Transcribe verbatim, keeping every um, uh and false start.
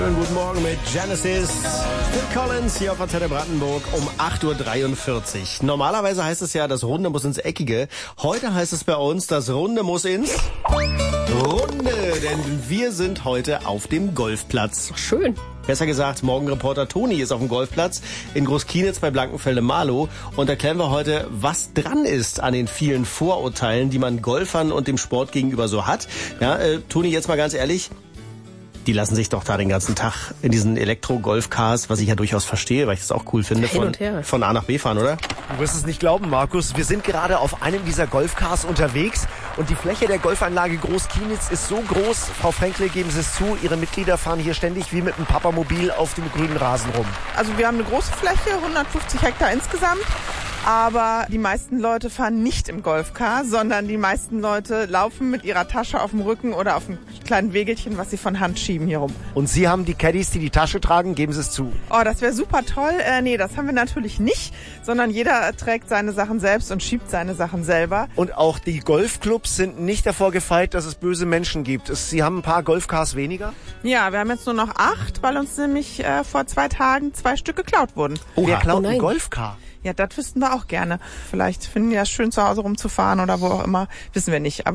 Schönen guten Morgen mit Genesis. Phil Collins hier auf Antenne Brandenburg um acht Uhr dreiundvierzig. Normalerweise heißt es ja, das Runde muss ins Eckige. Heute heißt es bei uns, das Runde muss ins Runde. Denn wir sind heute auf dem Golfplatz. Schön. Besser gesagt, Morgenreporter Toni ist auf dem Golfplatz in Großkienitz bei Blankenfelde-Marlow und erklären wir heute, was dran ist an den vielen Vorurteilen, die man Golfern und dem Sport gegenüber so hat. Ja, äh, Toni, jetzt mal ganz ehrlich, die lassen sich doch da den ganzen Tag in diesen Elektro-Golf-Cars, was ich ja durchaus verstehe, weil ich das auch cool finde, Hin von, und her. von A nach B fahren, oder? Du wirst es nicht glauben, Markus. Wir sind gerade auf einem dieser Golfcars unterwegs und die Fläche der Golfanlage Großkienitz ist so groß. Frau Fränkle, geben Sie es zu, Ihre Mitglieder fahren hier ständig wie mit einem Papamobil auf dem grünen Rasen rum. Also wir haben eine große Fläche, hundertfünfzig Hektar insgesamt. Aber die meisten Leute fahren nicht im Golfcar, sondern die meisten Leute laufen mit ihrer Tasche auf dem Rücken oder auf einem kleinen Wägelchen, was sie von Hand schieben hier rum. Und Sie haben die Caddies, die die Tasche tragen, geben Sie es zu. Oh, das wäre super toll. Äh, nee, das haben wir natürlich nicht, sondern jeder trägt seine Sachen selbst und schiebt seine Sachen selber. Und auch die Golfclubs sind nicht davor gefeit, dass es böse Menschen gibt. Es, Sie haben ein paar Golfcars weniger? Ja, wir haben jetzt nur noch acht, weil uns nämlich äh, vor zwei Tagen zwei Stück geklaut wurden. Oh, wer klaut Oh ein nein. Golfcar? Ja, das wüssten wir auch gerne. Vielleicht finden die ja schön zu Hause rumzufahren oder wo auch immer, wissen wir nicht. Aber